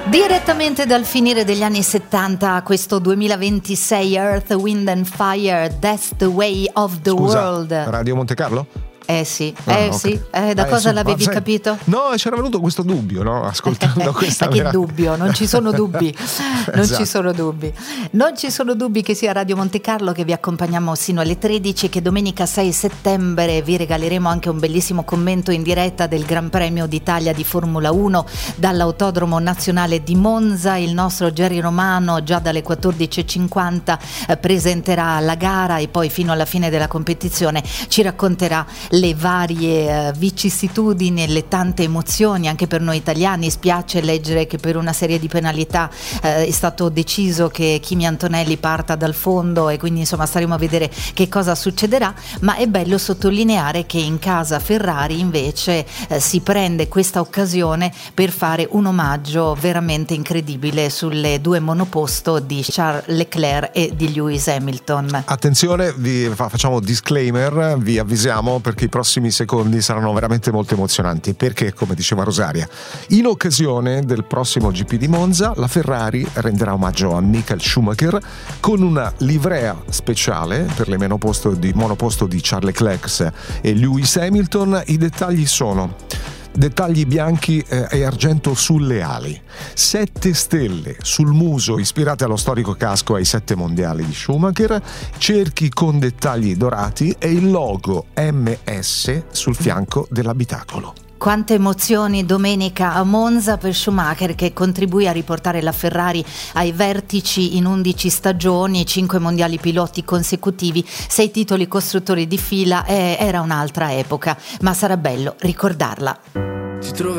Direttamente dal finire degli anni 70 a questo 2026, Earth, Wind and Fire, That's the Way of the World. Radio Monte Carlo? Sì, okay. sì. Da cosa l'avevi capito? No, c'era venuto questo dubbio, no? Ascoltando questa Ma che dubbio, non ci sono dubbi. Non ci sono dubbi. Non ci sono dubbi che sia Radio Monte Carlo, che vi accompagniamo sino alle 13, che domenica 6 settembre vi regaleremo anche un bellissimo commento in diretta del Gran Premio d'Italia di Formula 1 dall'Autodromo Nazionale di Monza. Il nostro Gerry Romano già dalle 14.50 presenterà la gara e poi fino alla fine della competizione ci racconterà le varie vicissitudini e le tante emozioni anche per noi italiani. Spiace leggere che per una serie di penalità è stato deciso che Kimi Antonelli parta dal fondo, e quindi insomma staremo a vedere che cosa succederà, ma è bello sottolineare che in casa Ferrari invece si prende questa occasione per fare un omaggio veramente incredibile sulle due monoposto di Charles Leclerc e di Lewis Hamilton. Attenzione, vi facciamo disclaimer, vi avvisiamo perché i prossimi secondi saranno veramente molto emozionanti, perché, come diceva Rosaria, in occasione del prossimo GP di Monza la Ferrari renderà omaggio a Michael Schumacher con una livrea speciale per le monoposto di Charles Leclerc e Lewis Hamilton. I dettagli sono dettagli bianchi e argento sulle ali, 7 stelle sul muso ispirate allo storico casco ai 7 mondiali di Schumacher, cerchi con dettagli dorati e il logo MS sul fianco dell'abitacolo. Quante emozioni domenica a Monza per Schumacher, che contribuì a riportare la Ferrari ai vertici in 11 stagioni, 5 mondiali piloti consecutivi, 6 titoli costruttori di fila. Era un'altra epoca, ma sarà bello ricordarla. Ti trovo